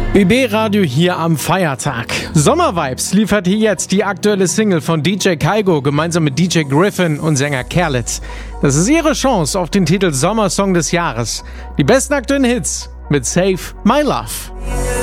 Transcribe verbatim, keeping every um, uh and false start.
B B-Radio hier am Feiertag. Sommervibes liefert hier jetzt die aktuelle Single von D J Kygo gemeinsam mit D J Griffin und Sänger Khaled. Das ist ihre Chance auf den Titel Sommersong des Jahres. Die besten aktuellen Hits mit Save My Love.